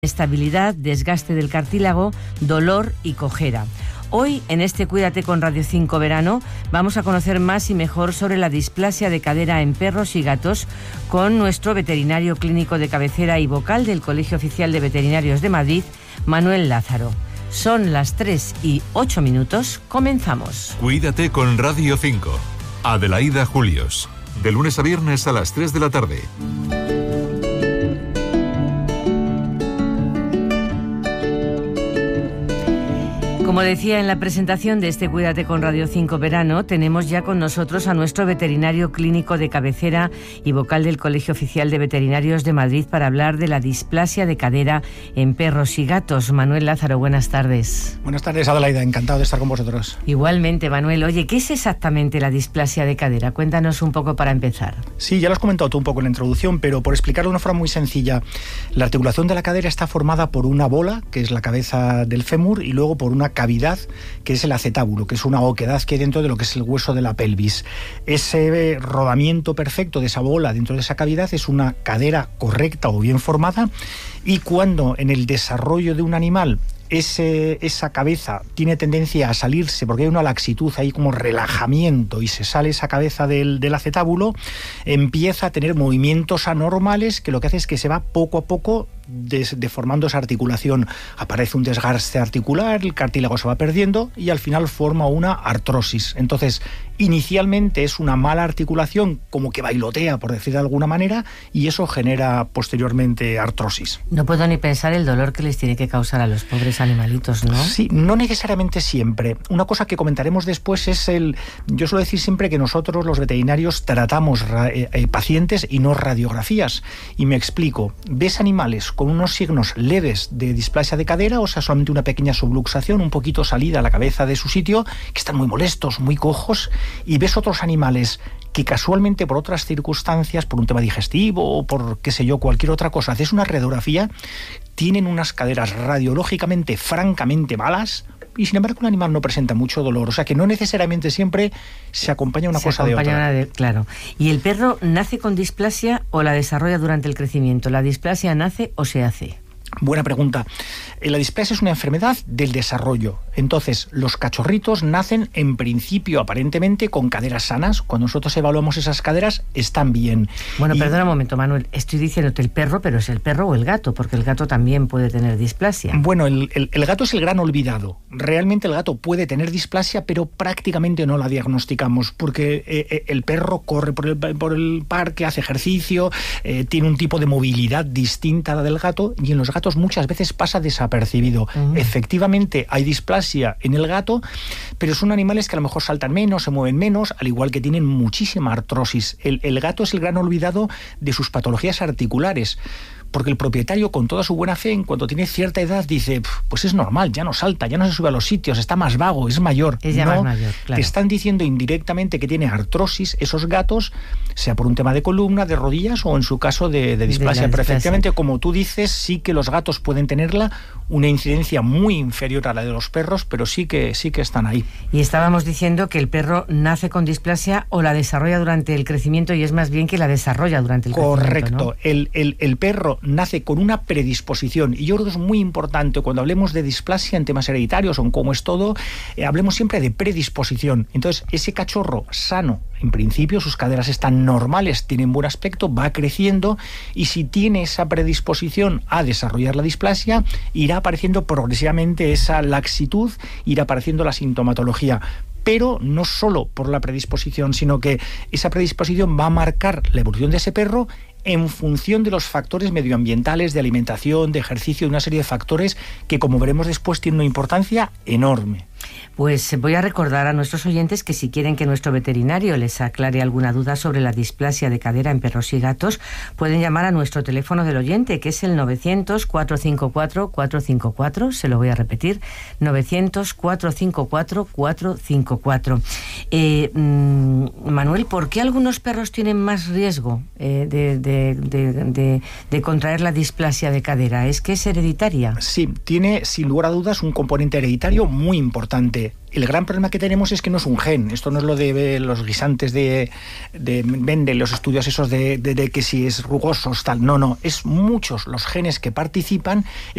Estabilidad, desgaste del cartílago, dolor y cojera. Hoy, en este Cuídate con Radio 5 Verano, vamos a conocer más y mejor sobre la displasia de cadera en perros y gatos con nuestro veterinario clínico de cabecera y vocal del Colegio Oficial de Veterinarios de Madrid, Manuel Lázaro. Son las 3:08. Comenzamos. Cuídate con Radio 5. Adelaida Julios. De lunes a viernes a las 3 de la tarde. Como decía en la presentación de este Cuídate con Radio 5 Verano, tenemos ya con nosotros a nuestro veterinario clínico de cabecera y vocal del Colegio Oficial de Veterinarios de Madrid para hablar de la displasia de cadera en perros y gatos. Manuel Lázaro, buenas tardes. Buenas tardes, Adelaida, encantado de estar con vosotros. Igualmente, Manuel. Oye, ¿qué es exactamente la displasia de cadera? Cuéntanos un poco para empezar. Sí, ya lo has comentado tú un poco en la introducción, pero por explicarlo de una forma muy sencilla, la articulación de la cadera está formada por una bola, que es la cabeza del fémur, y luego por una cavidad, que es el acetábulo, que es una oquedad que hay dentro de lo que es el hueso de la pelvis. Ese rodamiento perfecto de esa bola dentro de esa cavidad es una cadera correcta o bien formada, y cuando en el desarrollo de un animal esa cabeza tiene tendencia a salirse porque hay una laxitud, hay como relajamiento y se sale esa cabeza del acetábulo, empieza a tener movimientos anormales que lo que hace es que se va poco a poco deformando esa articulación. Aparece un desgaste articular, el cartílago se va perdiendo y al final forma una artrosis. Entonces, inicialmente es una mala articulación, como que bailotea, por decir de alguna manera, y eso genera posteriormente artrosis. No puedo ni pensar el dolor que les tiene que causar a los pobres animalitos, ¿no? Sí, no necesariamente siempre. Una cosa que comentaremos después es yo suelo decir siempre que nosotros los veterinarios tratamos pacientes y no radiografías. Y me explico. ¿Ves animales con unos signos leves de displasia de cadera, o sea, solamente una pequeña subluxación, un poquito salida a la cabeza de su sitio, que están muy molestos, muy cojos, y ves otros animales que casualmente por otras circunstancias, por un tema digestivo o por, qué sé yo, cualquier otra cosa, haces una radiografía, tienen unas caderas radiológicamente francamente malas, y sin embargo el animal no presenta mucho dolor. O sea que no necesariamente siempre se acompaña una cosa de otra. Claro. ¿Y el perro nace con displasia o la desarrolla durante el crecimiento? ¿La displasia nace o se hace? Buena pregunta. La displasia es una enfermedad del desarrollo. Entonces, los cachorritos nacen en principio, aparentemente, con caderas sanas. Cuando nosotros evaluamos esas caderas, están bien. Bueno, perdona un momento, Manuel. Estoy diciéndote el perro, pero ¿es el perro o el gato? Porque el gato también puede tener displasia. Bueno, el gato es el gran olvidado. Realmente el gato puede tener displasia, pero prácticamente no la diagnosticamos, porque el perro corre por el parque, hace ejercicio, tiene un tipo de movilidad distinta a la del gato, y en los gatos muchas veces pasa desapercibido. Efectivamente hay displasia en el gato, pero son animales que a lo mejor saltan menos, se mueven menos, al igual que tienen muchísima artrosis. El gato es el gran olvidado de sus patologías articulares, porque el propietario, con toda su buena fe, en cuanto tiene cierta edad, dice, pues es normal, ya no salta, ya no se sube a los sitios, está más vago, es mayor. Es ya más mayor, claro. Te están diciendo indirectamente que tiene artrosis esos gatos, sea por un tema de columna, de rodillas o en su caso de displasia. Pero efectivamente, como tú dices, sí que los gatos pueden tenerla, una incidencia muy inferior a la de los perros, pero sí que están ahí. Y estábamos diciendo que el perro nace con displasia o la desarrolla durante el crecimiento, y es más bien que la desarrolla durante el crecimiento. Correcto. El perro nace con una predisposición, y yo creo que es muy importante cuando hablemos de displasia en temas hereditarios o en cómo es todo, hablemos siempre de predisposición. Entonces, ese cachorro sano, en principio sus caderas están normales, tienen buen aspecto, va creciendo, y si tiene esa predisposición a desarrollar la displasia, irá apareciendo progresivamente esa laxitud, irá apareciendo la sintomatología. Pero no solo por la predisposición, sino que esa predisposición va a marcar la evolución de ese perro en función de los factores medioambientales, de alimentación, de ejercicio, de una serie de factores que, como veremos después, tienen una importancia enorme. Pues voy a recordar a nuestros oyentes que si quieren que nuestro veterinario les aclare alguna duda sobre la displasia de cadera en perros y gatos, pueden llamar a nuestro teléfono del oyente, que es el 900-454-454, se lo voy a repetir, 900-454-454. Manuel, ¿por qué algunos perros tienen más riesgo de contraer la displasia de cadera? ¿Es que es hereditaria? Sí, tiene sin lugar a dudas un componente hereditario muy importante. El gran problema que tenemos es que no es un gen. Esto no es lo de los guisantes de Mendel, los estudios esos de que si es rugosos, tal. No, es muchos los genes que participan.